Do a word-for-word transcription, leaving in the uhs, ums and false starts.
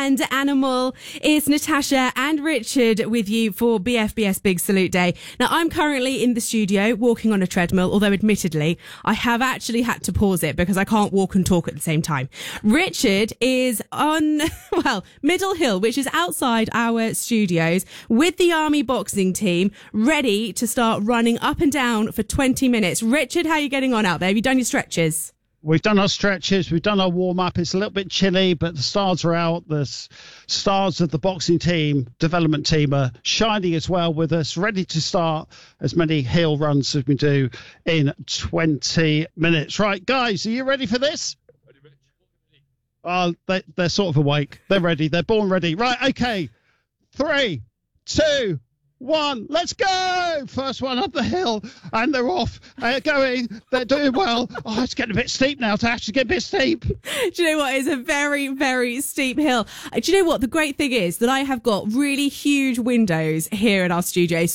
and Animal. It's Natasha and Richard with you for B F B S Big Salute Day. Now, I'm currently in the studio walking on a treadmill, although admittedly, I have actually had to pause it because I can't walk and talk at the same time. Richard is on, well, Middle Hill, which is outside our studios, with the Army boxing team, ready to start running up and down for twenty minutes. Richard, how are you getting on out there? Have you done your stretches? We've done our stretches, we've done our warm-up. It's a little bit chilly, but the stars are out. The s- stars of the boxing team, development team, are shining as well with us, ready to start as many hill runs as we do in twenty minutes. Right, guys, are you ready for this? Ready, Rich. Oh, they, they're sort of awake. They're ready. They're born ready. Right, okay. Three, two, one, let's go! First one up the hill, and they're off. They're going. They're doing well. Oh, it's getting a bit steep now. To actually get a bit steep. Do you know what? It's a very, very steep hill. Do you know what? The great thing is that I have got really huge windows here in our studio.